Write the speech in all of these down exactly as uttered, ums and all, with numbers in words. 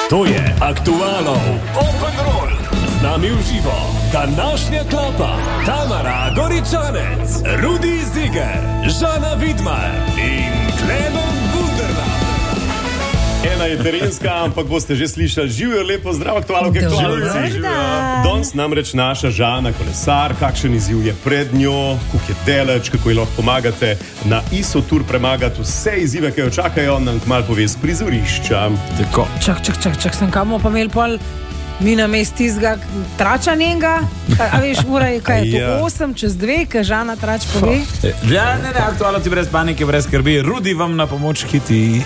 To je Aktualov Open Roll. Z nami v živo današnja klapa Tamara Goričanec, Rudi Ziger, Žana Vidmar in Klemen Bunderla. Ena je terenska, ampak boste že slišali. Živijo, lepo zdrav, Aktualov, kaj klavci. Danes namreč naša Žana kolesar, kakšen izziv je pred njo, kako je deleč, kako ji lahko pomagate na Isotur premagati vse izzive, ki jo čakajo, nam kmalu pove z prizorišča. Tako. Čak, čak, čak, čak, sem kamo pa imel pol mi na mest tizga trača njenga, a veš, ura je, kaj je to, ja. osem čez dve, kaj Žana trač pove. Ja, ne, ne, Aktualno ti brez panike, brez skrbi, Rudi vam na pomoč hiti.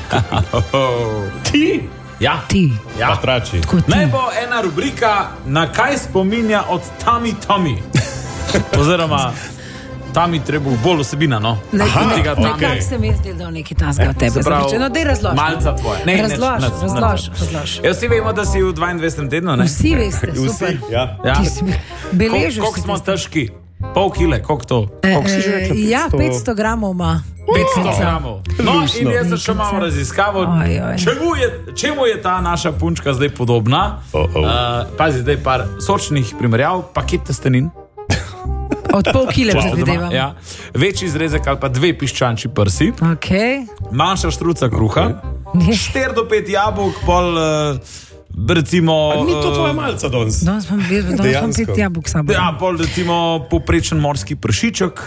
Ti? Ja. Ti. Ja. Pa trači. Naj bo ena rubrika, na kaj spominja od Tami Tomi. Oziroma, Tami treba bolj osebina, no. Nekako okay. se mi je zdel, da v neki tazga od tebe zapriče. No, dej razlož. Malca tvoje. Ne, razlož, neč, razlož, razlož. Ja, vsi vemo, da si v dvaindvajsetem tednu, ne? Vsi veste, super. Vsi, ja. Ja. Ti si beležiš. Koliko smo težki? Pol kile, koliko to? Koliko si že rekla? Ja, petsto gramov ima. petsto gramov. No, in jaz sem še malo raziskavo, čemu je, čemu je ta naša punčka zdaj podobna. Oh, oh. Uh, pazi, zdaj par sočnih primerjav, paket testenin. Od pol kile predvidevam. Ja. Večji zrezek ali pa dve piščančji prsi. Okay. Manjša štruca kruha. Okay. Štir do pet jabolk, pol uh, recimo... A ni to tvoja malca danes? Danes imam pet jabolk sabo. Ja, pol recimo poprečen morski pršiček.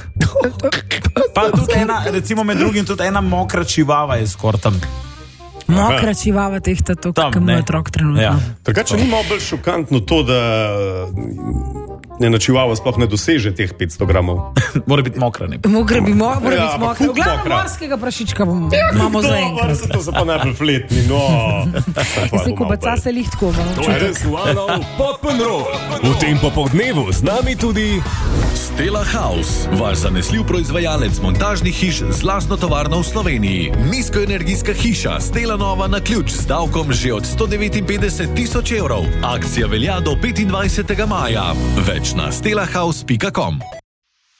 Pa tudi ena, recimo med drugim tudi ena mokra čivava je skor tam. Mokra čivava tehta to, kakam moj otrok trenutno. Ja. Drugače ni malo bolj šokantno to, da njena čivava sploh ne doseže teh petsto gramov. Mora biti mokra, ne? Mokra bi mo mora Ja, biti ampak mokra. kup V glavnem mokra. morskega prašička bomo, imamo za enkrat. Dobro, to so pa najbolj fletni, no. Jaz se kubaca se lihtko. To je res Aktualov Open Roll. V tem popoldnevu z nami tudi Stella House, vaš zanesljiv proizvajalec montažnih hiš z lastno tovarno v Sloveniji. Nizkoenergijska hiša Stella Nova na ključ z davkom že od sto devetinpetdeset tisoč evrov. Akcija velja do petindvajsetega maja. Več na stellahouse pika com.